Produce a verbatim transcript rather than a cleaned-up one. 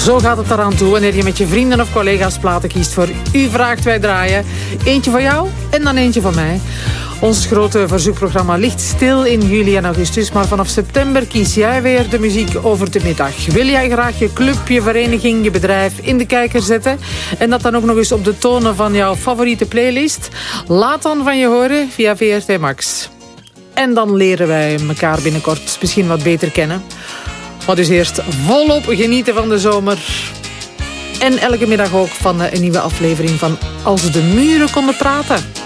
Zo gaat het eraan toe wanneer je met je vrienden of collega's platen kiest voor U Vraagt Wij Draaien. Eentje van jou en dan eentje van mij. Ons grote verzoekprogramma ligt stil in juli en augustus, maar vanaf september kies jij weer de muziek over de middag. Wil jij graag je club, je vereniging, je bedrijf in de kijker zetten en dat dan ook nog eens op de tonen van jouw favoriete playlist? Laat dan van je horen via V R T Max. En dan leren wij elkaar binnenkort misschien wat beter kennen. Maar dus eerst volop genieten van de zomer. En elke middag ook van een nieuwe aflevering van Als de muren konden praten.